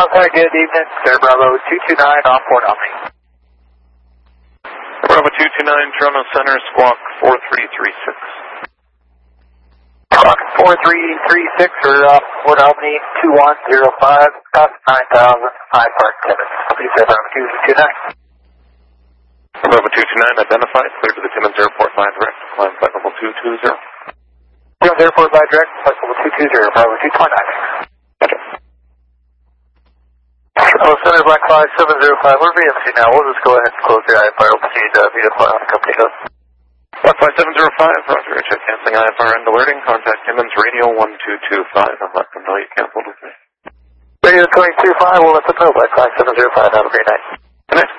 Contact, good evening. Sir Bravo 229 off Port Omni. Bravo 229, Toronto Center, squawk 4336. Squawk 4336 for Port Albany 2105, cost 9,000, 5 Park Timmins. Please say Bravo 229. Bravo 229, identified, clear to the Timmins Airport by direct, climb flight level 220. Timmins Airport by direct, flight level 220, Bravo 229. Toronto Center, Black Fly 705, we're VMC now. We'll just go ahead and close the IFR. We'll proceed via fly on the company goes. Black Fly 705, roger, check canceling IFR end alerting, contact Timmins Radio 1225, and let them know you canceled with me. Radio 225, we'll let them know, Black Fly 705, have a great night. Good night.